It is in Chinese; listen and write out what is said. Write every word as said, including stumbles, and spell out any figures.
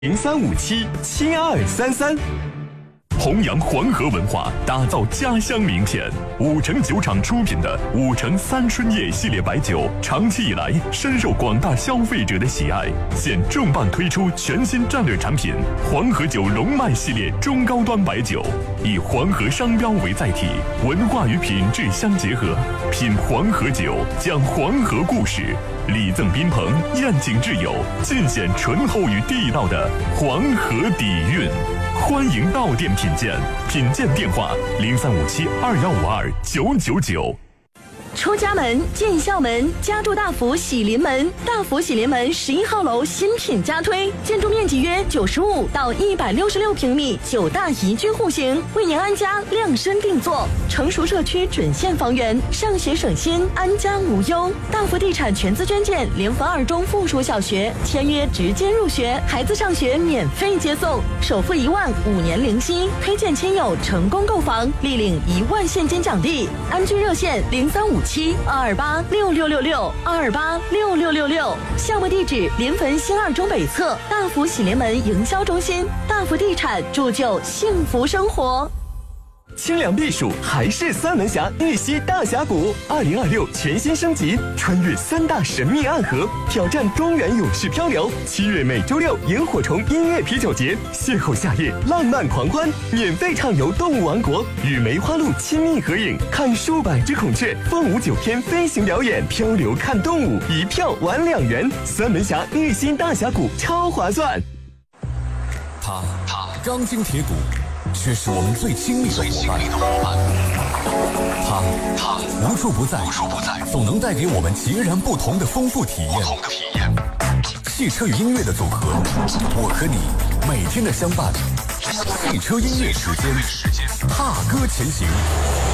零三五七七二三三。弘扬黄河文化，打造家乡名片。五城酒厂出品的五城三春叶系列白酒，长期以来深受广大消费者的喜爱。现重磅推出全新战略产品——黄河酒龙脉系列中高端白酒，以黄河商标为载体，文化与品质相结合。品黄河酒，讲黄河故事，礼赠宾朋，宴请挚友，尽显醇厚与地道的黄河底蕴。欢迎到店品鉴，品鉴电话零三五七二幺五二九九九。 出家门，进校门，家住大福喜临门。大福喜临门十一号楼新品加推，建筑面积约九十五到一百六十六平米，九大宜居户型，为您安家量身定做。成熟社区准现房源，上学省心，安家无忧。大福地产全资捐建联合二中附属小学，签约直接入学，孩子上学免费接送，首付一万，五年零息。推荐亲友成功购房，立领一万现金奖励。安居热线零三五七二二八六六六六二二八六六六六，项目地址临汾新二中北侧大福喜临门营销中心。大福地产铸就幸福生活。 清凉避暑还是三门峡玉溪大峡谷，二零二六全新升级，穿越三大神秘暗河，挑战中原勇士漂流。七月每周六萤火虫音乐啤酒节，邂逅夏夜浪漫狂欢，免费畅游动物王国，与梅花鹿亲密合影，看数百只孔雀，凤舞九天飞行表演，漂流看动物，一票玩两元。三门峡玉溪大峡谷超划算。 他他钢筋铁骨，却是我们最亲密的伙伴。他他无处不在，无处不在，总能带给我们截然不同的丰富体验。汽车与音乐的组合，我和你每天的相伴。汽车音乐时间，踏歌前行。